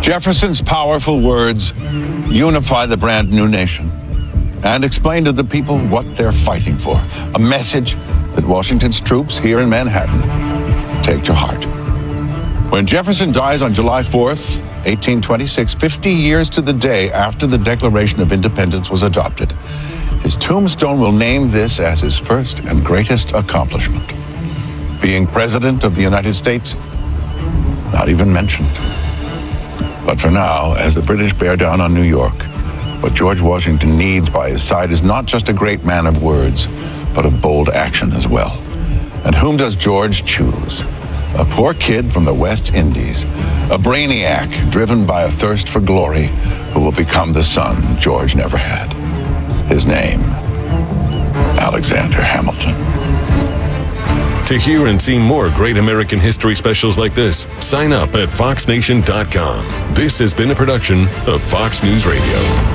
Jefferson's powerful words unify the brand new nation and explain to the people what they're fighting for. A message that Washington's troops here in Manhattan take to heart. When Jefferson dies on July 4th, 1826, 50 years to the day after the Declaration of Independence was adopted, his tombstone will name this as his first and greatest accomplishment. Being President of the United States, not even mentioned. But for now, as the British bear down on New York, what George Washington needs by his side is not just a great man of words, but of bold action as well. And whom does George choose? A poor kid from the West Indies, a brainiac driven by a thirst for glory, who will become the son George never had. His name, Alexander Hamilton. To hear and see more great American history specials like this, sign up at foxnation.com. This has been a production of Fox News Radio.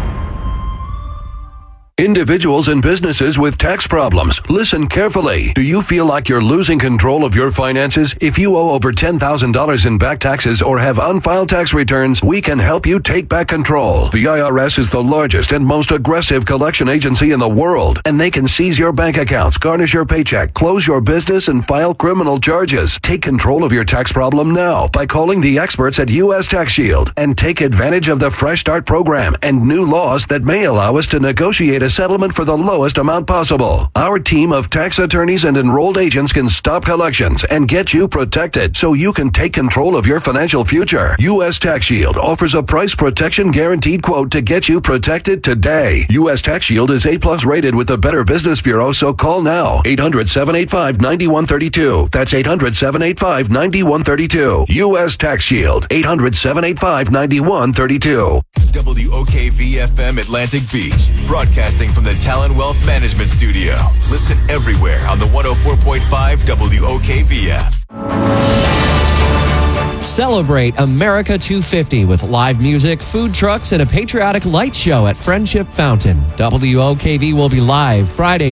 Individuals and businesses with tax problems, listen carefully. Do you feel like you're losing control of your finances? If you owe over $10,000 in back taxes or have unfiled tax returns, we can help you take back control. The IRS is the largest and most aggressive collection agency in the world, and they can seize your bank accounts, garnish your paycheck, close your business, and file criminal charges. Take control of your tax problem now by calling the experts at U.S. Tax Shield and take advantage of the Fresh Start program and new laws that may allow us to negotiate a settlement for the lowest amount possible. Our team of tax attorneys and enrolled agents can stop collections and get you protected so you can take control of your financial future. U.S. Tax Shield offers a price protection guaranteed quote to get you protected today. U.S. Tax Shield is A+ rated with the Better Business Bureau, so call now. 800-785-9132. That's 800-785-9132. U.S. Tax Shield. 800-785-9132. WOKV-FM Atlantic Beach, broadcasting from the Talon Wealth Management Studio. Listen everywhere on the 104.5 WOKV app. Celebrate America 250 with live music, food trucks, and a patriotic light show at Friendship Fountain. WOKV will be live Friday.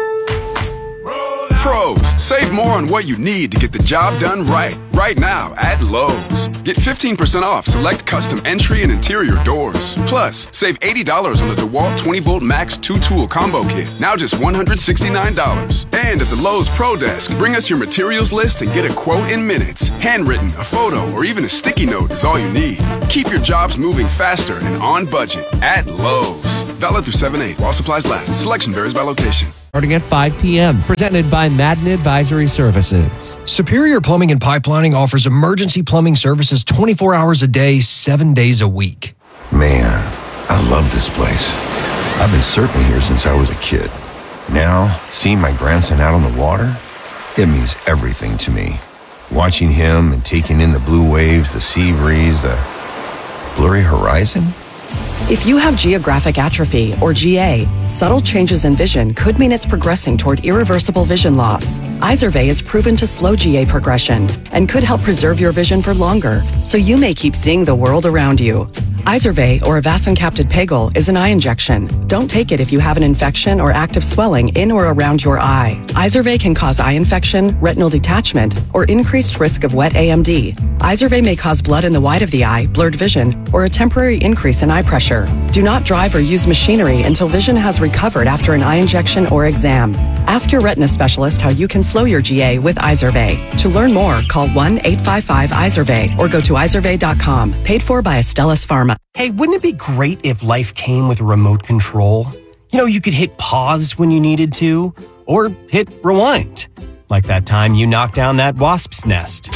Pros, save more on what you need to get the job done right now at Lowe's. Get 15% off select custom entry and interior doors. Plus, save $80 on the DeWalt 20-volt Max 2-tool combo kit, now just $169. And at the Lowe's Pro Desk, bring us your materials list and get a quote in minutes. Handwritten, a photo, or even a sticky note is all you need. Keep your jobs moving faster and on budget at Lowe's. Valid through 7/8 while supplies last. Selection varies by location. Starting at 5 p.m. Presented by Madden Advisory Services. Superior Plumbing and Pipelining offers emergency plumbing services 24 hours a day, 7 days a week. Man, I love this place. I've been surfing here since I was a kid. Now, seeing my grandson out on the water, it means everything to me. Watching him and taking in the blue waves, the sea breeze, the blurry horizon. If you have geographic atrophy, or GA, subtle changes in vision could mean it's progressing toward irreversible vision loss. Izervay is proven to slow GA progression and could help preserve your vision for longer, so you may keep seeing the world around you. Izervay, or avacincaptad pegol, is an eye injection. Don't take it if you have an infection or active swelling in or around your eye. Izervay can cause eye infection, retinal detachment, or increased risk of wet AMD. Izervay may cause blood in the white of the eye, blurred vision, or a temporary increase in eye pressure. Do not drive or use machinery until vision has recovered after an eye injection or exam. Ask your retina specialist how you can slow your GA with Izervay. To learn more, call 1-855-IZERVAY or go to izervay.com. Paid for by Astellas Pharma. Hey, wouldn't it be great if life came with a remote control? You know, you could hit pause when you needed to, or hit rewind. Like that time you knocked down that wasp's nest.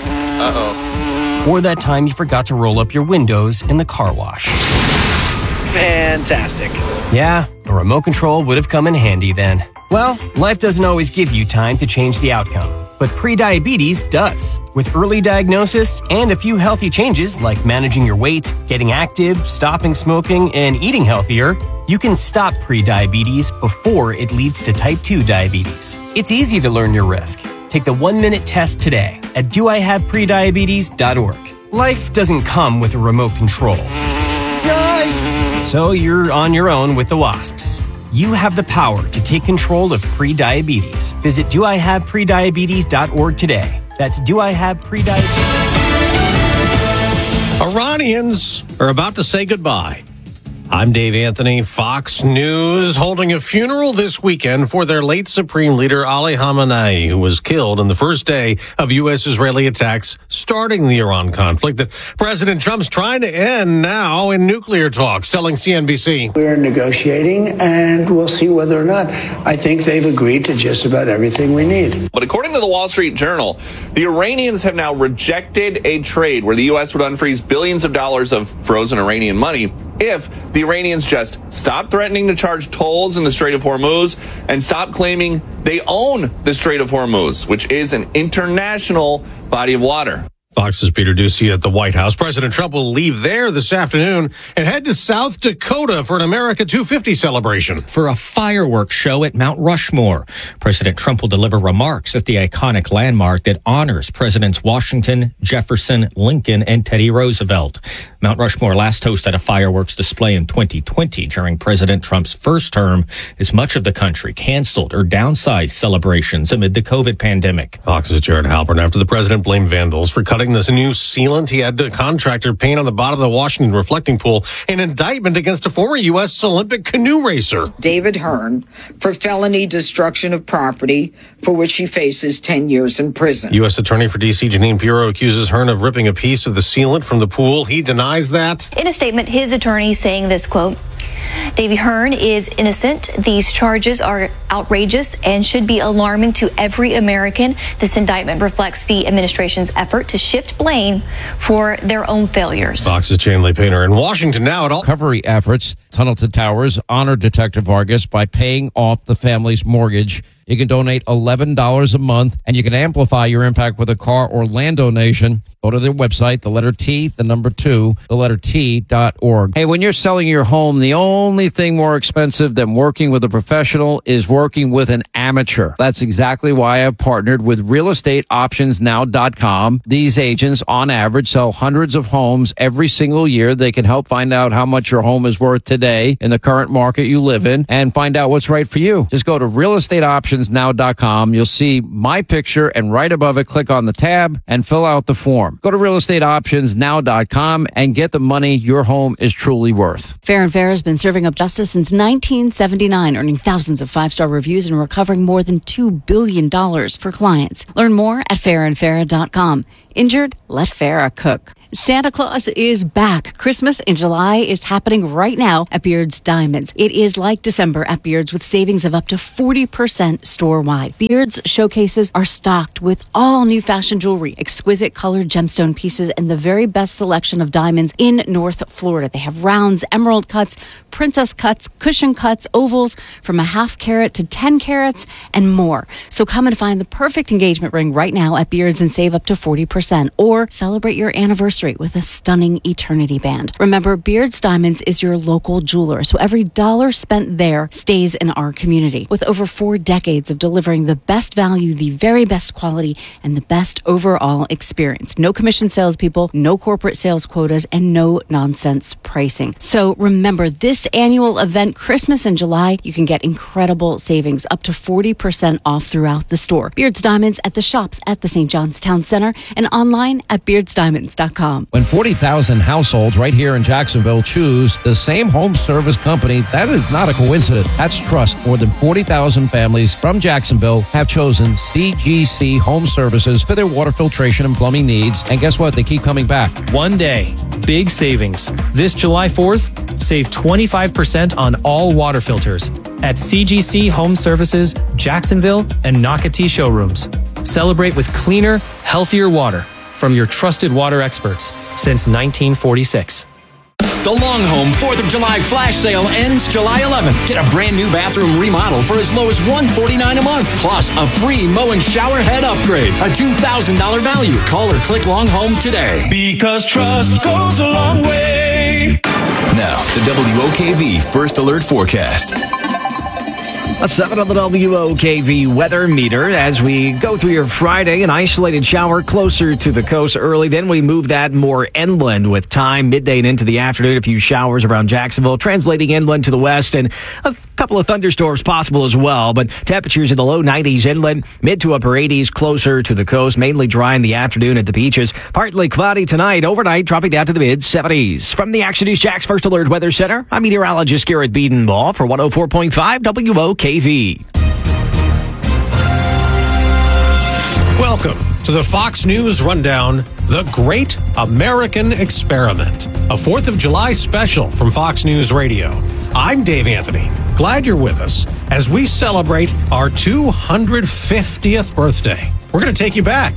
Uh-oh. Or that time you forgot to roll up your windows in the car wash. Fantastic. Yeah, a remote control would have come in handy then. Well, life doesn't always give you time to change the outcome, but prediabetes does. With early diagnosis and a few healthy changes like managing your weight, getting active, stopping smoking, and eating healthier, you can stop prediabetes before it leads to type 2 diabetes. It's easy to learn your risk. Take the 1-minute test today at doihaveprediabetes.org. Life doesn't come with a remote control. Yikes! So you're on your own with the wasps. You have the power to take control of prediabetes. Visit doihaveprediabetes.org today. That's doihaveprediabetes. Ronnie Iranians are about to say goodbye. I'm Dave Anthony. Fox News holding a funeral this weekend for their late Supreme Leader Ali Khamenei, who was killed in the first day of U.S.-Israeli attacks starting the Iran conflict that President Trump's trying to end now in nuclear talks, telling CNBC. We're negotiating, and we'll see whether or not. I think they've agreed to just about everything we need. But according to the Wall Street Journal, the Iranians have now rejected a trade where the U.S. would unfreeze billions of dollars of frozen Iranian money if the Iranians just stop threatening to charge tolls in the Strait of Hormuz and stop claiming they own the Strait of Hormuz, which is an international body of water. Fox's Peter Doocy at the White House. President Trump will leave there this afternoon and head to South Dakota for an America 250 celebration. For a fireworks show at Mount Rushmore, President Trump will deliver remarks at the iconic landmark that honors Presidents Washington, Jefferson, Lincoln, and Teddy Roosevelt. Mount Rushmore last hosted a fireworks display in 2020 during President Trump's first term, as much of the country canceled or downsized celebrations amid the COVID pandemic. Fox's Jared Halpern. After the president blamed vandals for cutting this new sealant, he had a contractor paint on the bottom of the Washington reflecting pool an indictment against a former U.S. Olympic canoe racer, David Hearn, for felony destruction of property, for which he faces 10 years in prison. U.S. Attorney for D.C. Janine Pirro accuses Hearn of ripping a piece of the sealant from the pool. He denies that. In a statement, his attorney saying this, quote, Davey Hearn is innocent. These charges are outrageous and should be alarming to every American. This indictment reflects the administration's effort to shift blame for their own failures. Fox's Chanley Painter in Washington now at all. Recovery efforts. Tunnel to Towers honored Detective Vargas by paying off the family's mortgage. You can donate $11 a month, and you can amplify your impact with a car or land donation. Go to their website, the letter T, the number 2, the letter T.org. Hey, when you're selling your home, the only thing more expensive than working with a professional is working with an amateur. That's exactly why I've partnered with realestateoptionsnow.com. These agents, on average, sell hundreds of homes every single year. They can help find out how much your home is worth today in the current market you live in and find out what's right for you. Just go to realestateoptionsnow.com. You'll see my picture, and right above it, click on the tab and fill out the form. Go to realestateoptionsnow.com and get the money your home is truly worth. Fair and Fair has been serving up justice since 1979, earning thousands of 5-star reviews and recovering more than $2 billion for clients. Learn more at fairandfarah.com. Injured? Let Farah cook. Santa Claus is back. Christmas in July is happening right now at Beard's Diamonds. It is like December at Beard's with savings of up to 40% store-wide. Beard's showcases are stocked with all new fashion jewelry, exquisite colored gemstone pieces, and the very best selection of diamonds in North Florida. They have rounds, emerald cuts, princess cuts, cushion cuts, ovals from a 0.5 carat to 10 carats, and more. So come and find the perfect engagement ring right now at Beard's and save up to 40%, or celebrate your anniversary with a stunning eternity band. Remember, Beard's Diamonds is your local jeweler, so every dollar spent there stays in our community. With over 4 decades of delivering the best value, the very best quality, and the best overall experience. No commission salespeople, no corporate sales quotas, and no nonsense pricing. So remember, this annual event, Christmas in July, you can get incredible savings, up to 40% off throughout the store. Beard's Diamonds at the shops at the St. John's Town Center and online at beardsdiamonds.com. When 40,000 households right here in Jacksonville choose the same home service company, that is not a coincidence. That's trust. More than 40,000 families from Jacksonville have chosen CGC Home Services for their water filtration and plumbing needs. And guess what? They keep coming back. One day, big savings. This July 4th, save 25% on all water filters at CGC Home Services, Jacksonville, and Nocatee showrooms. Celebrate with cleaner, healthier water from your trusted water experts since 1946. The Long Home 4th of July flash sale ends July 11th. Get a brand new bathroom remodel for as low as $149 a month. Plus a free mow and shower head upgrade. A $2,000 value. Call or click Long Home today. Because trust goes a long way. Now, the WOKV First Alert Forecast. A 7 on the WOKV weather meter as we go through your Friday. An isolated shower closer to the coast early. Then we move that more inland with time, midday and into the afternoon. A few showers around Jacksonville, translating inland to the west, and a couple of thunderstorms possible as well. But temperatures in the low 90s inland, mid to upper 80s closer to the coast. Mainly dry in the afternoon at the beaches. Partly cloudy tonight. Overnight, dropping down to the mid-70s. From the Action News Jax First Alert Weather Center, I'm meteorologist Garrett Bedenbaugh for 104.5 WOKV. Welcome to the Fox News Rundown, The Great American Experiment, a 4th of July special from Fox News Radio. I'm Dave Anthony. Glad you're with us as we celebrate our 250th birthday. We're going to take you back to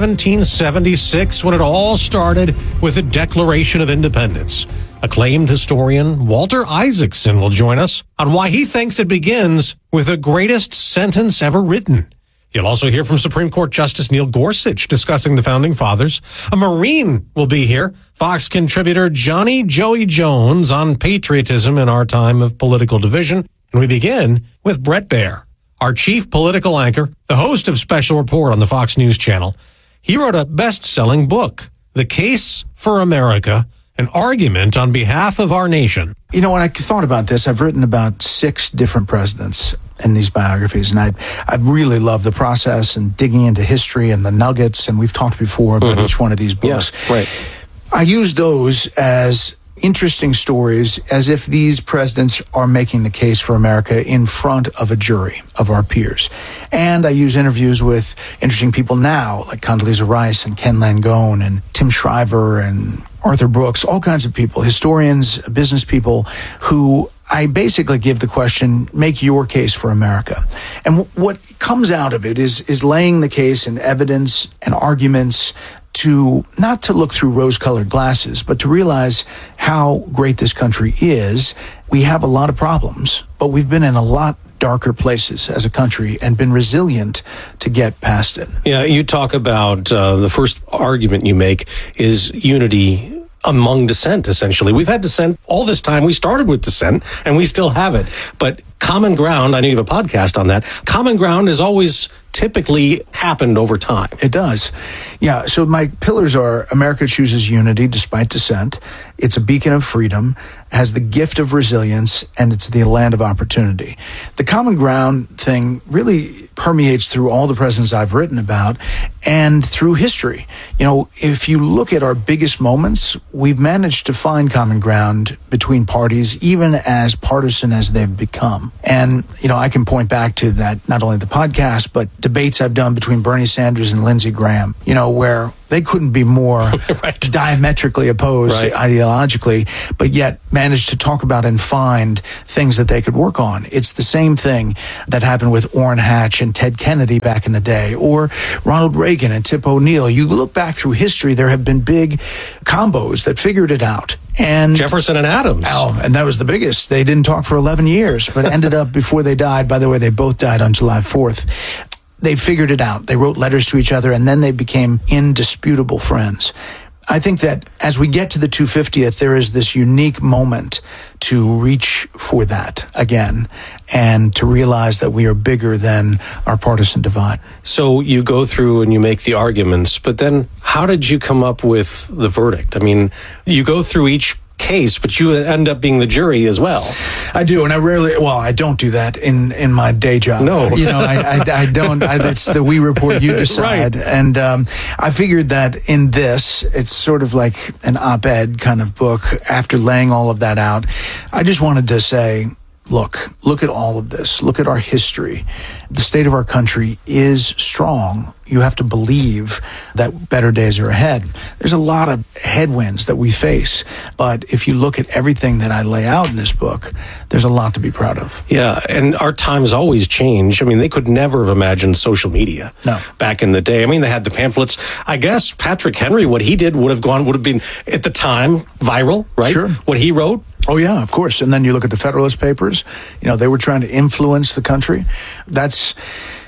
1776 when it all started with the Declaration of Independence. Acclaimed historian Walter Isaacson will join us on why he thinks it begins with the greatest sentence ever written. You'll also hear from Supreme Court Justice Neil Gorsuch discussing the Founding Fathers. A Marine will be here. Fox contributor Johnny Joey Jones on patriotism in our time of political division. And we begin with Bret Baier, our chief political anchor, the host of Special Report on the Fox News Channel. He wrote a best-selling book, The Case for America, an argument on behalf of our nation. You know, when I thought about this, I've written about 6 different presidents in these biographies, and I really love the process and digging into history and the nuggets, and we've talked before about each one of these books. Yeah, right. I use those as interesting stories as if these presidents are making the case for America in front of a jury of our peers. And I use interviews with interesting people now, like Condoleezza Rice and Ken Langone and Tim Shriver and Arthur Brooks, all kinds of people, historians, business people, who I basically give the question, make your case for America. And what comes out of it is laying the case in evidence and arguments to not to look through rose-colored glasses, but to realize how great this country is. We have a lot of problems, but we've been in a lot darker places as a country and been resilient to get past it. Yeah, you talk about the first argument you make is unity among dissent, essentially. We've had dissent all this time. We started with dissent, and we still have it. But common ground, I know you have a podcast on that, common ground has always typically happened over time. It does. Yeah, so my pillars are America chooses unity despite dissent. It's a beacon of freedom, has the gift of resilience, and it's the land of opportunity. The common ground thing really permeates through all the presidents I've written about and through history. You know, if you look at our biggest moments, we've managed to find common ground between parties, even as partisan as they've become. And, you know, I can point back to that, not only the podcast, but debates I've done between Bernie Sanders and Lindsey Graham, you know, where they couldn't be more diametrically opposed ideologically, but yet managed to talk about and find things that they could work on. It's the same thing that happened with Orrin Hatch and Ted Kennedy back in the day, or Ronald Reagan and Tip O'Neill. You look back through history, there have been big combos that figured it out. And Jefferson and Adams. Oh, and that was the biggest. They didn't talk for 11 years, but ended up before they died. By the way, they both died on July 4th. They figured it out. They wrote letters to each other, and then they became indisputable friends. I think that as we get to the 250th, there is this unique moment to reach for that again and to realize that we are bigger than our partisan divide. So you go through and you make the arguments, but then how did you come up with the verdict? I mean, you go through each case, but you end up being the jury as well. I do, and I don't do that in my day job. No. You know, I don't, it's the We Report, You Decide. Right. And I figured that in this, it's sort of like an op-ed kind of book. After laying all of that out, I just wanted to say, look at all of this. Look at our history. The state of our country is strong. You have to believe that better days are ahead. There's a lot of headwinds that we face, but if you look at everything that I lay out in this book, there's a lot to be proud of. Yeah, and our times always change. I mean, they could never have imagined social media back in the day. I mean, they had the pamphlets. I guess Patrick Henry, what he did would have been, at the time, viral, right? Sure. What he wrote. Oh, yeah, of course. And then you look at the Federalist Papers. You know, they were trying to influence the country. That's,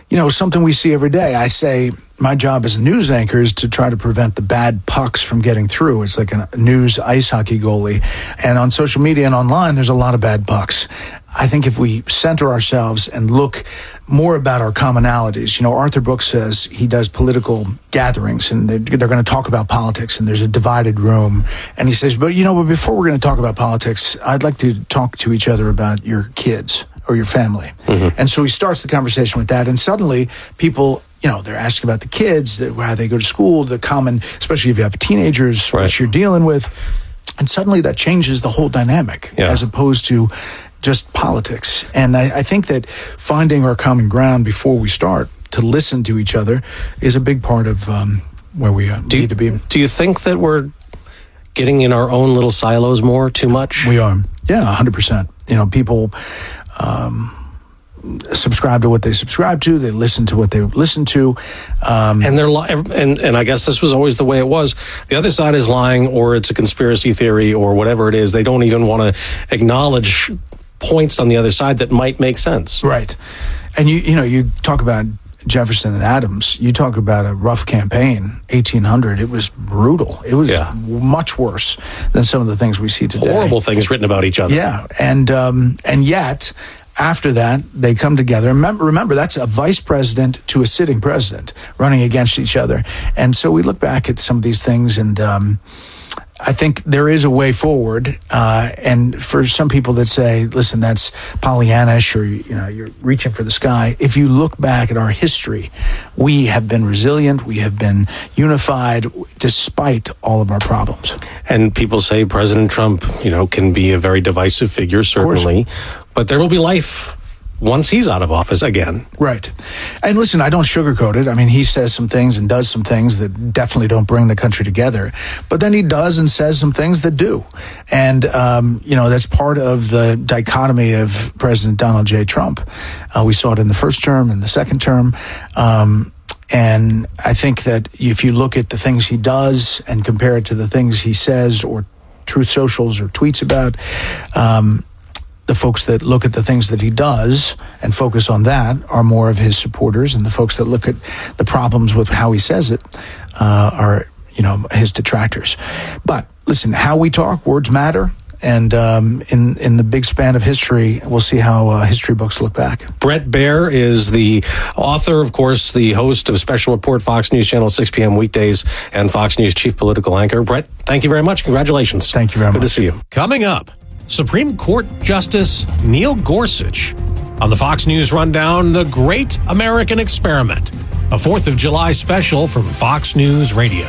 something we see every day. I say my job as a news anchor is to try to prevent the bad pucks from getting through. It's like a news ice hockey goalie. And on social media and online, there's a lot of bad pucks. I think if we center ourselves and look more about our commonalities, Arthur Brooks says he does political gatherings and they're going to talk about politics and there's a divided room. And he says, but before we're going to talk about politics, I'd like to talk to each other about your kids or your family. Mm-hmm. And so he starts the conversation with that. And suddenly people, they're asking about the kids, how they go to school, the common, especially if you have teenagers, right, which you're dealing with. And suddenly that changes the whole dynamic as opposed to just politics. And I think that finding our common ground before we start to listen to each other is a big part of where we need to be. Do you think that we're getting in our own little silos more too much? We are. Yeah, 100%. People subscribe to what they subscribe to. They listen to what they listen to. And they're and I guess this was always the way it was. The other side is lying, or it's a conspiracy theory, or whatever it is. They don't even want to acknowledge points on the other side that might make sense. Right. And you talk about Jefferson and Adams. You talk about a rough campaign, 1800. It was brutal. It was much worse than some of the things we see today. Horrible things written about each other. Yeah. And yet, after that, they come together. Remember, that's a vice president to a sitting president running against each other. And so we look back at some of these things, and I think there is a way forward. And for some people that say, listen, that's Pollyannish, or you're reaching for the sky. If you look back at our history, we have been resilient. We have been unified despite all of our problems. And people say President Trump, can be a very divisive figure, certainly. But there will be life once he's out of office again. Right. And listen, I don't sugarcoat it. I mean, he says some things and does some things that definitely don't bring the country together. But then he does and says some things that do. And, that's part of the dichotomy of President Donald J. Trump. We saw it in the first term and the second term. And I think that if you look at the things he does and compare it to the things he says or Truth Socials or tweets about, the folks that look at the things that he does and focus on that are more of his supporters, and the folks that look at the problems with how he says it are, his detractors. But listen, how we talk, words matter. And in the big span of history, we'll see how history books look back. Bret Baier is the author, of course, the host of Special Report, Fox News Channel, 6 p.m. weekdays, and Fox News chief political anchor. Bret, thank you very much. Congratulations. Thank you very much. Good to see you. Coming up, Supreme Court Justice Neil Gorsuch. On the Fox News Rundown, The Great American Experiment, a 4th of July special from Fox News Radio.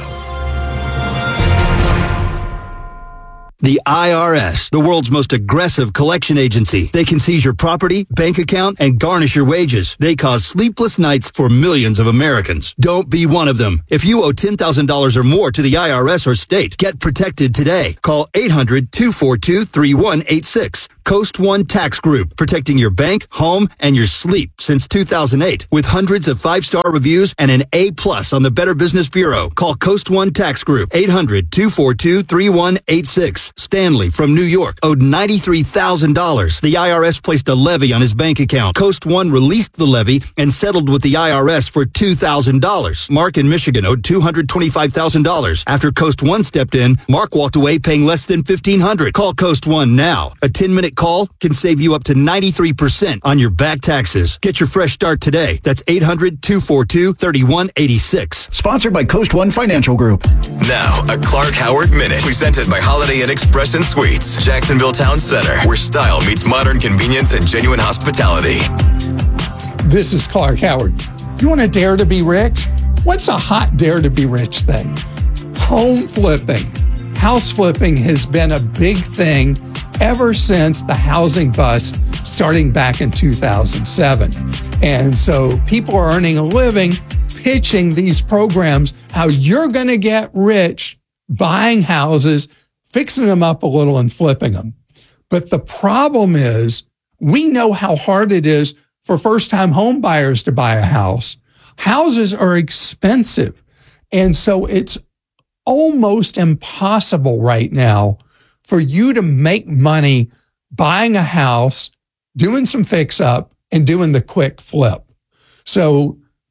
The IRS, the world's most aggressive collection agency. They can seize your property, bank account, and garnish your wages. They cause sleepless nights for millions of Americans. Don't be one of them. If you owe $10,000 or more to the IRS or state, get protected today. Call 800-242-3186. Coast One Tax Group, protecting your bank, home, and your sleep since 2008. With hundreds of 5-star reviews and an A+ on the Better Business Bureau. Call Coast One Tax Group, 800-242-3186. Stanley from New York owed $93,000. The IRS placed a levy on his bank account. Coast One released the levy and settled with the IRS for $2,000. Mark in Michigan owed $225,000. After Coast One stepped in, Mark walked away paying less than $1,500. Call Coast One now. A 10-minute call can save you up to 93% on your back taxes. Get your fresh start today. That's 800-242-3186. Sponsored by Coast One Financial Group. Now, a Clark Howard Minute, presented by Holiday Inn Express and Suites, Jacksonville Town Center, where style meets modern convenience and genuine hospitality. This is Clark Howard. You want to dare to be rich? What's a hot dare to be rich thing? Home flipping. House flipping has been a big thing ever since the housing bust starting back in 2007. And so people are earning a living pitching these programs, how you're going to get rich buying houses, fixing them up a little and flipping them. But the problem is we know how hard it is for first-time home buyers to buy a house. Houses are expensive. And so it's almost impossible right now for you to make money buying a house, doing some fix up, and doing the quick flip. So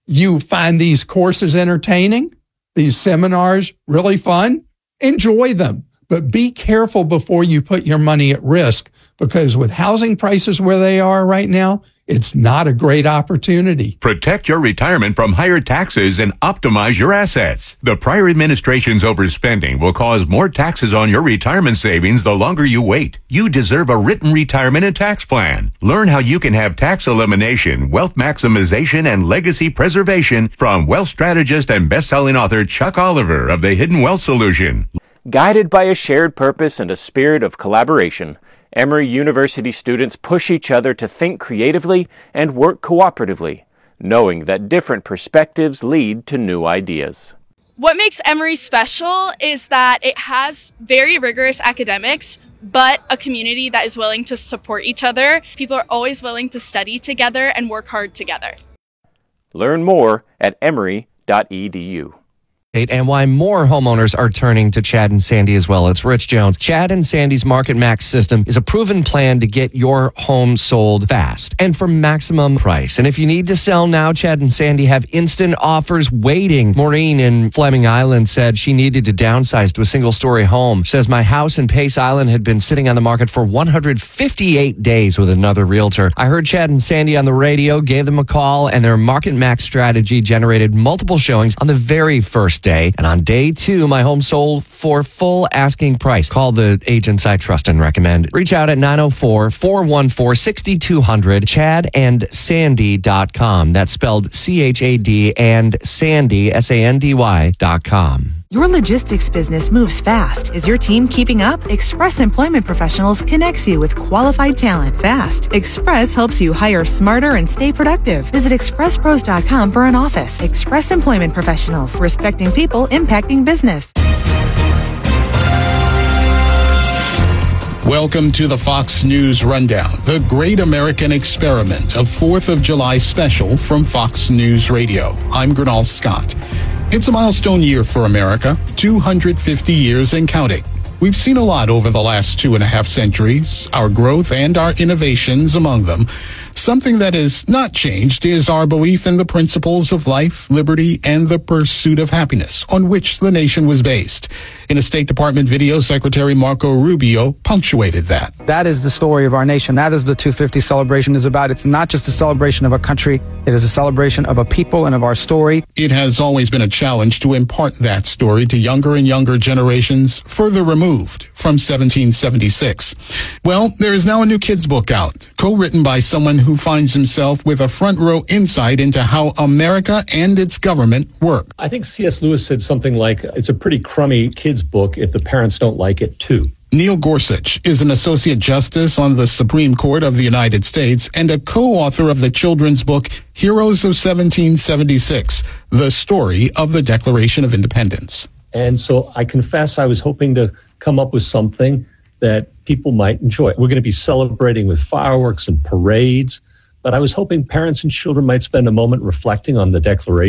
you find these courses entertaining, these seminars really fun, enjoy them. But be careful before you put your money at risk, because with housing prices where they are right now, it's not a great opportunity. Protect your retirement from higher taxes and optimize your assets. The prior administration's overspending will cause more taxes on your retirement savings the longer you wait. You deserve a written retirement and tax plan. Learn how you can have tax elimination, wealth maximization, and legacy preservation from wealth strategist and best-selling author Chuck Oliver of The Hidden Wealth Solution. Guided by a shared purpose and a spirit of collaboration, Emory University students push each other to think creatively and work cooperatively, knowing that different perspectives lead to new ideas. What makes Emory special is that it has very rigorous academics, but a community that is willing to support each other. People are always willing to study together and work hard together. Learn more at emory.edu. And why more homeowners are turning to Chad and Sandy as well. It's Rich Jones. Chad and Sandy's Market Max system is a proven plan to get your home sold fast and for maximum price. And if you need to sell now, Chad and Sandy have instant offers waiting. Maureen in Fleming Island said she needed to downsize to a single-story home. She says, my house in Pace Island had been sitting on the market for 158 days with another realtor. I heard Chad and Sandy on the radio, gave them a call, and their Market Max strategy generated multiple showings on the very first day. And on day 2, my home sold for full asking price. Call the agents I trust and recommend. Reach out at 904-414-6200, chadandsandy.com. That's spelled C-H-A-D and Sandy, S-A-N-D-Y.com. Your logistics business moves fast. Is your team keeping up? Express Employment Professionals connects you with qualified talent fast. Express helps you hire smarter and stay productive. Visit expresspros.com for an office. Express Employment Professionals, respecting people, impacting business. Welcome to the Fox News Rundown, the Great American Experiment, a 4th of July special from Fox News Radio. I'm Gernal Scott. It's a milestone year for America, 250 years and counting. We've seen a lot over the last 2.5 centuries, our growth and our innovations among them. Something that has not changed is our belief in the principles of life, liberty, and the pursuit of happiness, on which the nation was based. In a State Department video, Secretary Marco Rubio punctuated that. That is the story of our nation. That is the 250 celebration is about. It's not just a celebration of a country. It is a celebration of a people and of our story. It has always been a challenge to impart that story to younger and younger generations further removed from 1776. Well, there is now a new kids book out, co-written by someone who finds himself with a front row insight into how America and its government work. I think C.S. Lewis said something like, it's a pretty crummy kids book if the parents don't like it too. Neil Gorsuch is an associate justice on the Supreme Court of the United States and a co-author of the children's book Heroes of 1776, the story of the Declaration of Independence. And so I confess I was hoping to come up with something that people might enjoy. We're going to be celebrating with fireworks and parades, but I was hoping parents and children might spend a moment reflecting on the Declaration.